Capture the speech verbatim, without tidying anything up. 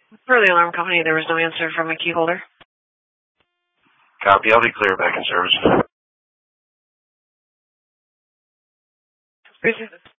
For the alarm company, there was no answer from a key holder. Copy. I'll be clear back in service. Appreciate it.